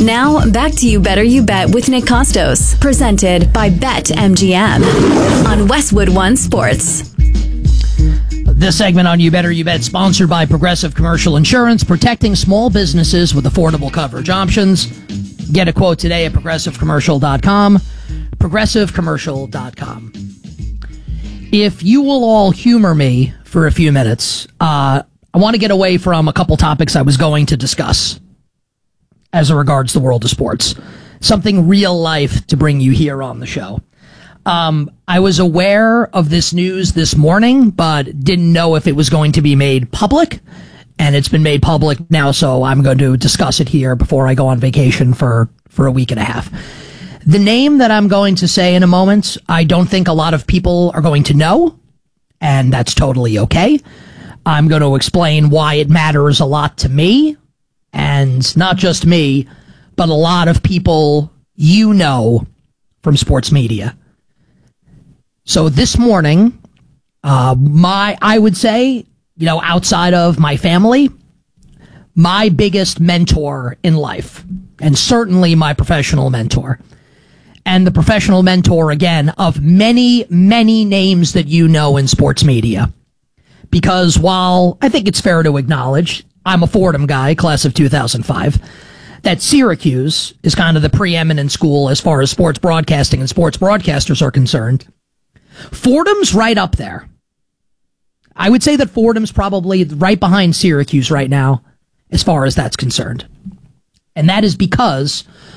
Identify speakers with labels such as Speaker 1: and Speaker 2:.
Speaker 1: Now, back to You Better You Bet with Nick Costos, presented by BetMGM on Westwood One Sports.
Speaker 2: This segment on You Better You Bet, sponsored by Progressive Commercial Insurance, protecting small businesses with affordable coverage options. Get a quote today at progressivecommercial.com. Progressivecommercial.com. If you will all humor me for a few minutes, I want to get away from a couple topics I was going to discuss as it regards the world of sports. Something real life to bring you here on the show. I was aware of this news this morning, but didn't know if it was going to be made public. And it's been made public now, so I'm going to discuss it here before I go on vacation for a week and a half. The name that I'm going to say in a moment, I don't think a lot of people are going to know, and that's totally okay. I'm going to explain why it matters a lot to me, and not just me, but a lot of people you know from sports media. So this morning, I would say, outside of my family, my biggest mentor in life, and certainly my professional mentor, and the professional mentor, again, of many, many names that you know in sports media. Because while I think it's fair to acknowledge, I'm a Fordham guy, class of 2005, that Syracuse is kind of the preeminent school as far as sports broadcasting and sports broadcasters are concerned. Fordham's right up there. I would say that Fordham's probably right behind Syracuse right now as far as that's concerned. And that is because